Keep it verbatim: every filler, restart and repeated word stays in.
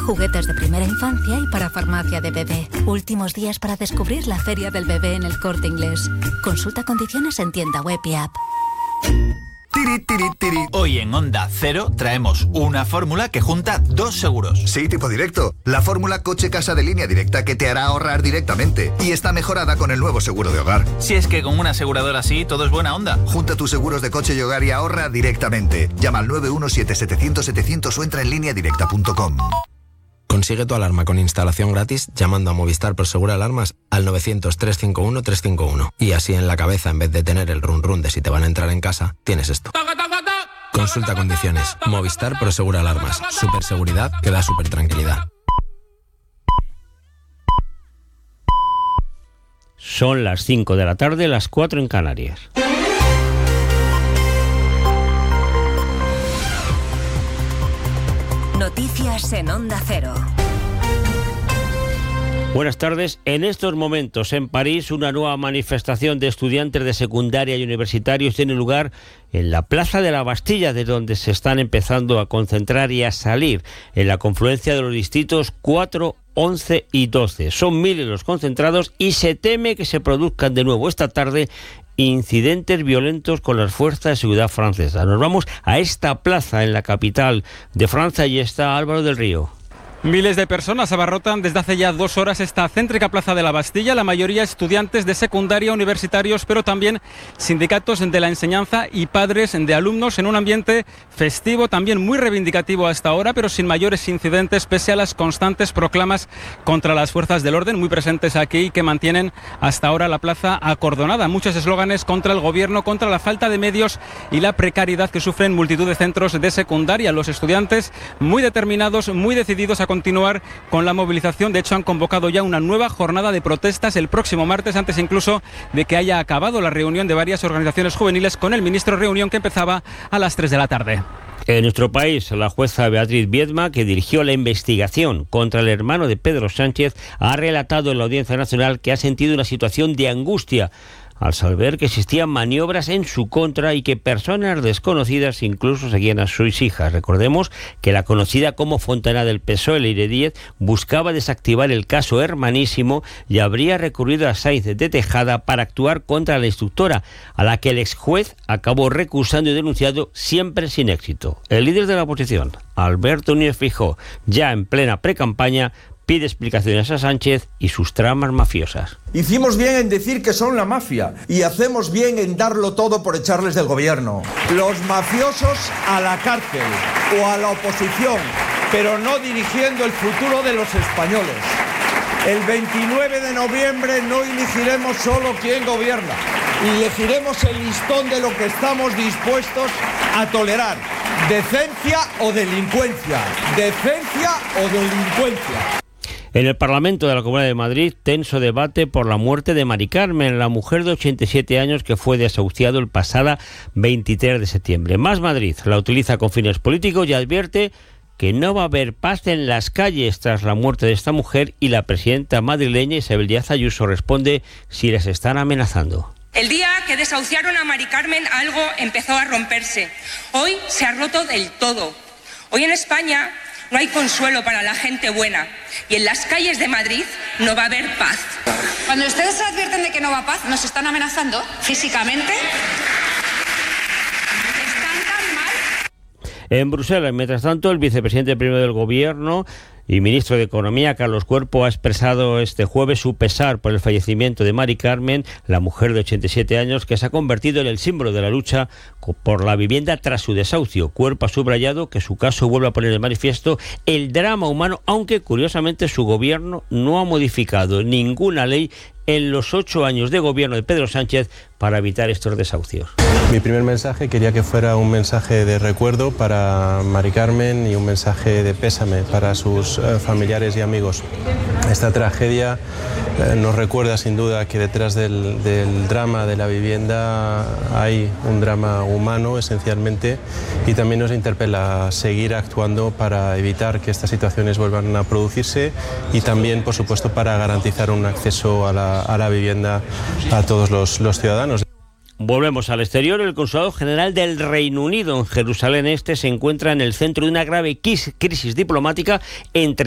juguetes de primera infancia y para farmacia de bebé. Últimos días para descubrir la Feria del Bebé en El Corte Inglés. Consulta condiciones en tienda web y app. Tiri, tiri, tiri. Hoy en Onda Cero traemos una fórmula que junta dos seguros. Sí, tipo directo. La fórmula coche-casa de Línea Directa que te hará ahorrar directamente. Y está mejorada con el nuevo seguro de hogar. Si es que con una aseguradora así todo es buena onda. Junta tus seguros de coche y hogar y ahorra directamente. Llama al nueve uno siete siete cero cero siete cero cero o entra en línea directa punto com. Consigue tu alarma con instalación gratis llamando a Movistar Prosegur Alarmas al novecientos, trescientos cincuenta y uno, trescientos cincuenta y uno. Y así en la cabeza, en vez de tener el run run de si te van a entrar en casa, tienes esto. Consulta condiciones. Movistar Prosegur Alarmas. Super seguridad que da super tranquilidad. Son las cinco de la tarde, las cuatro en Canarias. Noticias en Onda Cero. Buenas tardes. En estos momentos en París una nueva manifestación de estudiantes de secundaria y universitarios tiene lugar en la Plaza de la Bastilla, de donde se están empezando a concentrar y a salir en la confluencia de los distritos cuatro, once y doce. Son miles los concentrados y se teme que se produzcan de nuevo esta tarde incidentes violentos con las fuerzas de seguridad francesas. Nos vamos a esta plaza en la capital de Francia y está Álvaro del Río. Miles de personas abarrotan desde hace ya dos horas esta céntrica Plaza de la Bastilla, la mayoría estudiantes de secundaria, universitarios, pero también sindicatos de la enseñanza y padres de alumnos en un ambiente festivo, también muy reivindicativo hasta ahora, pero sin mayores incidentes, pese a las constantes proclamas contra las fuerzas del orden, muy presentes aquí, que mantienen hasta ahora la plaza acordonada. Muchos eslóganes contra el gobierno, contra la falta de medios y la precariedad que sufren multitud de centros de secundaria. Los estudiantes muy determinados, muy decididos a continuar con la movilización. De hecho, han convocado ya una nueva jornada de protestas el próximo martes, antes incluso de que haya acabado la reunión de varias organizaciones juveniles con el ministro, reunión que empezaba a las tres de la tarde. En nuestro país, la jueza Beatriz Viedma, que dirigió la investigación contra el hermano de Pedro Sánchez, ha relatado en la Audiencia Nacional que ha sentido una situación de angustia al saber que existían maniobras en su contra y que personas desconocidas incluso seguían a sus hijas. Recordemos que la conocida como Fontana del P S O E, Leire Díez, buscaba desactivar el caso Hermanísimo y habría recurrido a Sáenz de Tejada para actuar contra la instructora, a la que el ex juez acabó recusando y denunciando, siempre sin éxito. El líder de la oposición, Alberto Núñez Feijóo, ya en plena precampaña, pide explicaciones a Sánchez y sus tramas mafiosas. Hicimos bien en decir que son la mafia y hacemos bien en darlo todo por echarles del gobierno. Los mafiosos a la cárcel o a la oposición, pero no dirigiendo el futuro de los españoles. El veintinueve de noviembre no elegiremos solo quién gobierna, elegiremos el listón de lo que estamos dispuestos a tolerar. Decencia o delincuencia, decencia o delincuencia. En el Parlamento de la Comunidad de Madrid, tenso debate por la muerte de Mari Carmen, la mujer de ochenta y siete años que fue desahuciado el pasado veintitrés de septiembre. Más Madrid la utiliza con fines políticos y advierte que no va a haber paz en las calles tras la muerte de esta mujer, y la presidenta madrileña Isabel Díaz Ayuso responde si les están amenazando. El día que desahuciaron a Mari Carmen algo empezó a romperse. Hoy se ha roto del todo. Hoy en España no hay consuelo para la gente buena y en las calles de Madrid no va a haber paz. Cuando ustedes advierten de que no va a paz, ¿nos están amenazando físicamente? ¿Están tan mal? En Bruselas, mientras tanto, el vicepresidente primero del Gobierno y ministro de Economía, Carlos Cuerpo, ha expresado este jueves su pesar por el fallecimiento de Mari Carmen, la mujer de ochenta y siete años, que se ha convertido en el símbolo de la lucha por la vivienda tras su desahucio. Cuerpo ha subrayado que su caso vuelve a poner de manifiesto el drama humano, aunque curiosamente su gobierno no ha modificado ninguna ley en los ocho años de gobierno de Pedro Sánchez para evitar estos desahucios. Mi primer mensaje quería que fuera un mensaje de recuerdo para Mari Carmen y un mensaje de pésame para sus eh, familiares y amigos. Esta tragedia eh, nos recuerda sin duda que detrás del, del drama de la vivienda hay un drama humano esencialmente, y también nos interpela a seguir actuando para evitar que estas situaciones vuelvan a producirse y también, por supuesto, para garantizar un acceso a la, a la vivienda a todos los, los ciudadanos. Volvemos al exterior. El Consulado General del Reino Unido en Jerusalén Este se encuentra en el centro de una grave crisis diplomática entre